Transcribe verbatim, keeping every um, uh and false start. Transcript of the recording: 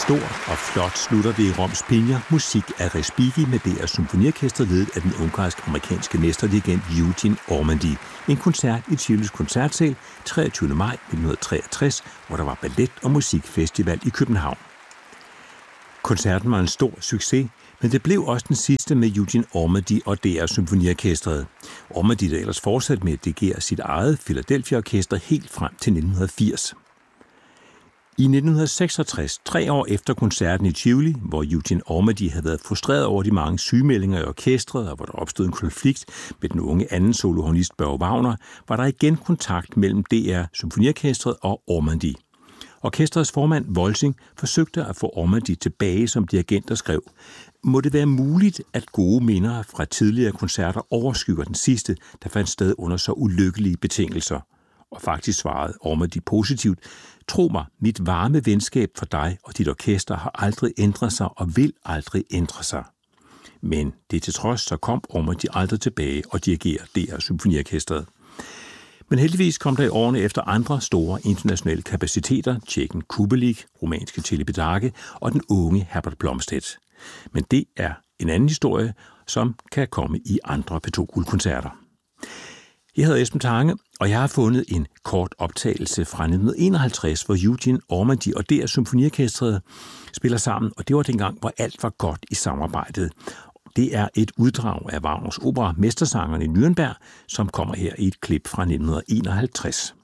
Stort og flot slutter det i Roms Pinja, musik af Respighi med D R Symfoniorkestret ledet af den ungarsk-amerikanske mesterdirigent Eugene Ormandy. En koncert i Tivolis Koncertsal treogtyvende maj nitten treogtres, hvor der var ballet- og musikfestival i København. Koncerten var en stor succes, men det blev også den sidste med Eugene Ormandy og D R Symfoniorkestret. Ormandy der ellers fortsatte med at dirigere sit eget Philadelphia-orkester helt frem til nitten firs. I nitten seksogtres, tre år efter koncerten i Tivoli, hvor Eugene Ormandy havde været frustreret over de mange sygemeldinger i orkestret, og hvor der opstod en konflikt med den unge anden solohornist Børge Wagner, var der igen kontakt mellem D R Symfoniorkestret og Ormandy. Orkestrets formand, Wolsing, forsøgte at få Ormandy tilbage som dirigent og skrev: Må det være muligt, at gode minder fra tidligere koncerter overskygger den sidste, der fandt sted under så ulykkelige betingelser? Og faktisk svarede Ormandy positivt: Tro mig, mit varme venskab for dig og dit orkester har aldrig ændret sig og vil aldrig ændre sig. Men det til trods, så kom Ormandy aldrig tilbage og dirigerer D R Symfoniorkestret. Men heldigvis kom der i årene efter andre store internationale kapaciteter, tjekken Kubelik, romanske Celibidache og den unge Herbert Blomstedt. Men det er en anden historie, som kan komme i andre P to Guldkoncerter. Jeg hedder Esben Tange, og jeg har fundet en kort optagelse fra nitten enoghalvtreds, hvor Eugene Ormandy og D R Symfoniorkestret spiller sammen, og det var dengang, hvor alt var godt i samarbejdet. Det er et uddrag af Wagners opera Mestersangerne i Nürnberg, som kommer her i et klip fra nitten enoghalvtreds.